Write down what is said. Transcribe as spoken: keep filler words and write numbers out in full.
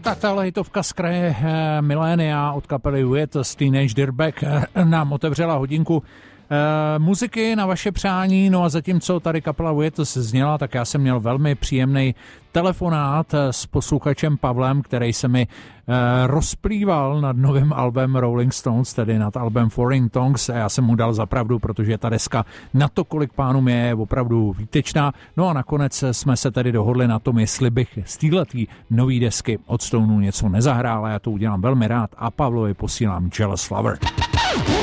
Tak tahle hitovka z kraje milénia od kapely Wet z Teenage Dirtbag nám otevřela hodinku e, muziky na vaše přání, no a zatímco tady kapela Wet zněla, tak já jsem měl velmi příjemný telefonát s posluchačem Pavlem, který se mi e, rozplýval nad novým albem Rolling Stones, tedy nad albem Foreign Tongues, a já jsem mu dal za pravdu, protože ta deska na to, kolik pánům je, je opravdu výtečná. No a nakonec jsme se tedy dohodli na tom, jestli bych z téhletý nový desky od Stonů něco nezahrál, a já to udělám velmi rád a Pavlovi posílám Jealous Lover.